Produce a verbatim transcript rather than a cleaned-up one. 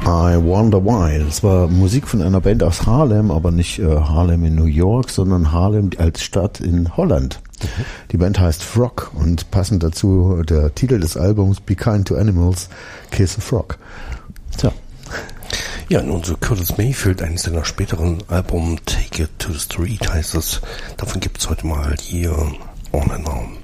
I Wonder Why. Das war Musik von einer Band aus Harlem, aber nicht äh, Harlem in New York, sondern Harlem als Stadt in Holland. Mhm. Die Band heißt Frog und passend dazu der Titel des Albums Be Kind to Animals, Kiss a Frog. Tja. Ja, nun so Curtis Mayfield, eines seiner späteren Album Take It to the Street heißt es. Davon gibt es heute mal hier On and On.